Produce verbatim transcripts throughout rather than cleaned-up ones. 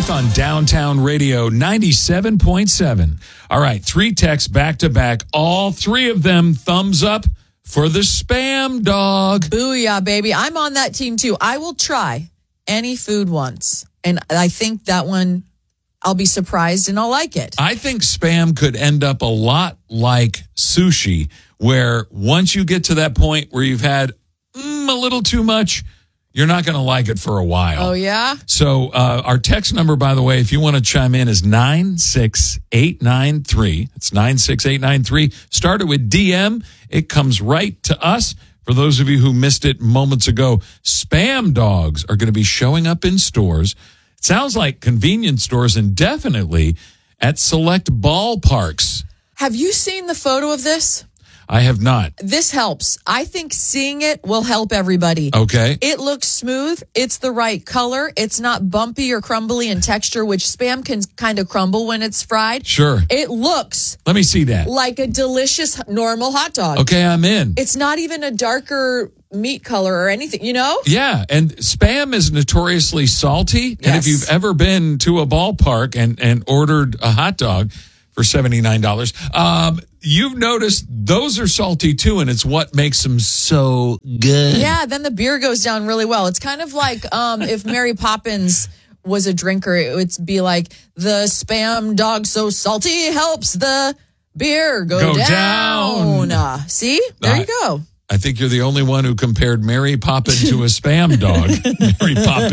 Meredith on Downtown Radio ninety-seven point seven. All right, three texts back to back. All three of them thumbs up for the Spam Dog. Booyah, baby. I'm on that team too. I will try any food once. And I think that one, I'll be surprised and I'll like it. I think Spam could end up a lot like sushi, where once you get to that point where you've had mm, a little too much, you're not going to like it for a while. Oh, yeah? So uh, our text number, by the way, if you want to chime in, is nine six eight nine three. It's nine six eight nine three. Start it with D M. It comes right to us. For those of you who missed it moments ago, Spam Dogs are going to be showing up in stores. It sounds like convenience stores and definitely at select ballparks. Have you seen the photo of this? I have not. This helps. I think seeing it will help everybody. Okay. It looks smooth. It's the right color. It's not bumpy or crumbly in texture, which Spam can kind of crumble when it's fried. Sure. It looks Let me see that. like a delicious, normal hot dog. Okay, I'm in. It's not even a darker meat color or anything, you know? Yeah, and Spam is notoriously salty. And Yes. if you've ever been to a ballpark and, and ordered a hot dog for seventy-nine dollars, um, you've noticed those are salty too, and it's what makes them so good. Yeah, then the beer goes down really well. It's kind of like um, if Mary Poppins was a drinker, it would be like the Spam Dog so salty helps the beer go, Go down. down. Uh, see? There I- you go. I think you're the only one who compared Mary Poppins to a Spam dog. Mary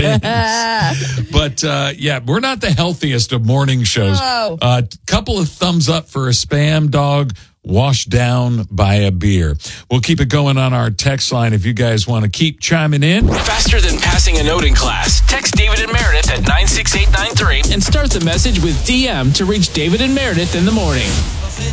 Poppins. But, uh, yeah, we're not the healthiest of morning shows. A No. uh, couple of thumbs up for a Spam dog washed down by a beer. We'll keep it going on our text line if you guys want to keep chiming in. Faster than passing a note in class. Text David and Meredith at nine six eight nine three and start the message with D M to reach David and Meredith in the morning.